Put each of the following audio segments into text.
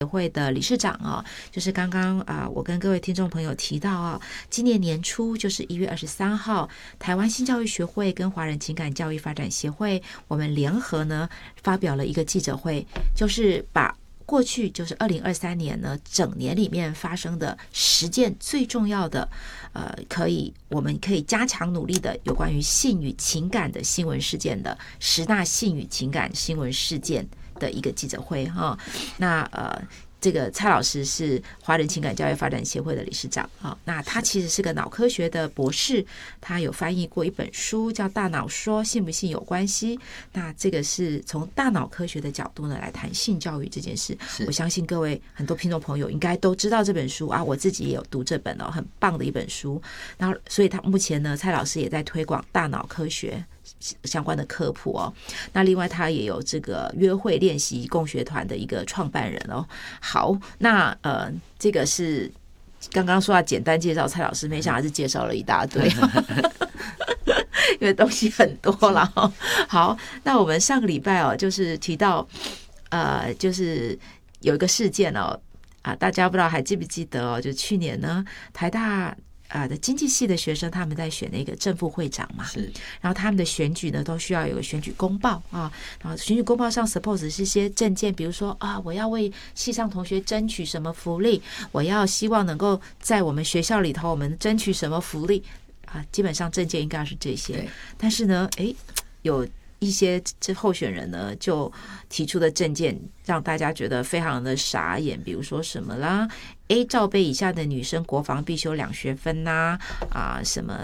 协会的理事长就是刚刚我跟各位听众朋友提到今年年初就是1月23号，台湾新教育学会跟华人情感教育发展协会，我们联合呢发表了一个记者会，就是把过去就是2023年呢整年里面发生的10件最重要的我们可以加强努力的有关于性与情感的新闻事件的10大性与情感新闻事件的一个记者会那这个蔡老师是华人情感教育发展协会的理事长那他其实是个脑科学的博士，他有翻译过一本书叫《大脑说信不信有关系》，那这个是从大脑科学的角度呢来谈性教育这件事。我相信各位很多听众朋友应该都知道这本书我自己也有读这本很棒的一本书。然后所以他目前呢，蔡老师也在推广大脑科学相关的科普那另外他也有这个约会练习共学团的一个创办人好，那这个是刚刚说要简单介绍蔡老师，没想到是介绍了一大堆因为东西很多了好，那我们上个礼拜就是提到就是有一个事件大家不知道还记不记得就去年呢台大的经济系的学生他们在选那个正副会长嘛，是，然后他们的选举呢都需要有个选举公报然后选举公报上 suppose 是一些政见，比如说我要为系上同学争取什么福利，我要希望能够在我们学校里头我们争取什么福利基本上政见应该是这些，但是呢有一些这候选人呢就提出的政见让大家觉得非常的傻眼，比如说什么啦 A 罩杯以下的女生国防必修2学分什么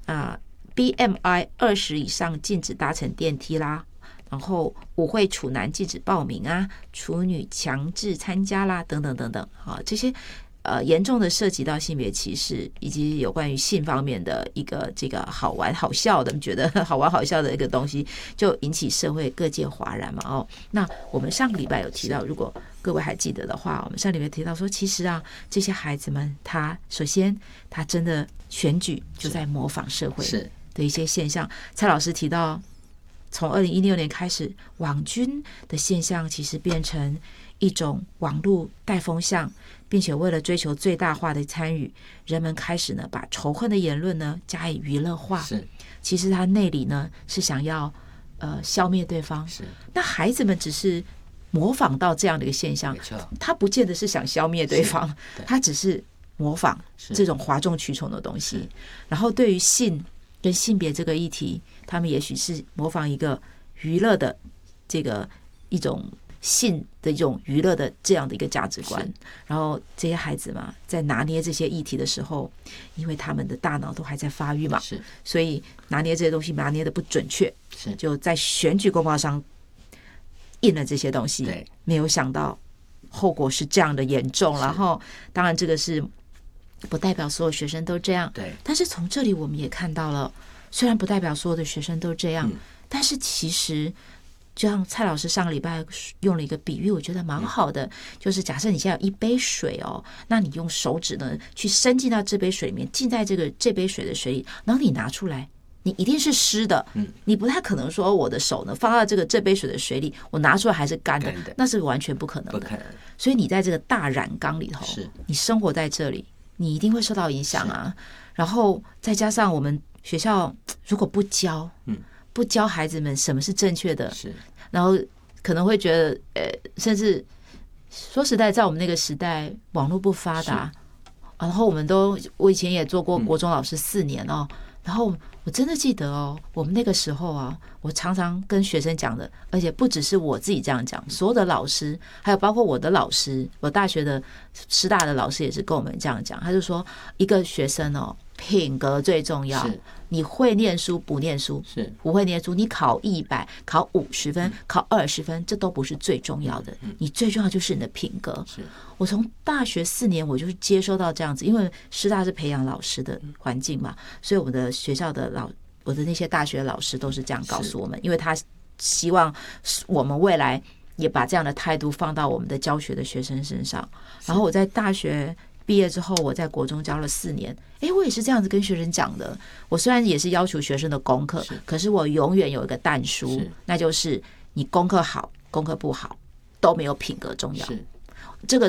BMI 20以上禁止搭乘电梯啦，然后舞会处男禁止报名处女强制参加啦，等等等等这些严重的涉及到性别歧视以及有关于性方面的一个这个好玩好笑的觉得好玩好笑的一个东西，就引起社会各界哗然嘛那我们上个礼拜有提到，如果各位还记得的话，我们上个礼拜提到说，其实这些孩子们他首先他真的选举就在模仿社会的一些现象。蔡老师提到从2016年开始，网军的现象其实变成一种网络带风向，并且为了追求最大化的参与，人们开始呢把仇恨的言论呢加以娱乐化。是，其实他内里呢是想要消灭对方。是，那孩子们只是模仿到这样的一个现象，他不见得是想消灭对方，他只是模仿这种哗众取宠的东西。然后对于性跟性别这个议题，他们也许是模仿一个娱乐的这个一种性的一种娱乐的这样的一个价值观，然后这些孩子嘛，在拿捏这些议题的时候，因为他们的大脑都还在发育嘛，所以拿捏这些东西拿捏的不准确，就在选举公报上印了这些东西，没有想到后果是这样的严重。然后当然这个是不代表所有学生都这样，但是从这里我们也看到了，虽然不代表所有的学生都这样，但是其实就像蔡老师上个礼拜用了一个比喻，我觉得蛮好的，就是假设你现在有一杯水那你用手指呢去伸进到这杯水里面，浸在这杯水的水里，然后你拿出来，你一定是湿的，你不太可能说我的手呢放到这杯水的水里，我拿出来还是干的，那是完全不可能的。所以你在这个大染缸里头，你生活在这里，你一定会受到影响然后再加上我们学校如果不教孩子们什么是正确的，然后可能会觉得甚至说实在，在我们那个时代网络不发达，然后我以前也做过国中老师4年然后我真的记得我们那个时候我常常跟学生讲的，而且不只是我自己这样讲，所有的老师还有包括我的老师，我大学的师大的老师也是跟我们这样讲，他就说一个学生品格最重要，你会念书不念书，不会念书你考100考50分考20分，这都不是最重要的，你最重要就是你的品格。我从大学4年我就是接收到这样子，因为师大是培养老师的环境嘛，所以我的学校的我的那些大学老师都是这样告诉我们，因为他希望我们未来也把这样的态度放到我们的教学的学生身上。然后我在大学毕业之后，我在国中教了4年，我也是这样子跟学生讲的。我虽然也是要求学生的功课，可是我永远有一个但书，那就是你功课好功课不好都没有品格重要。这个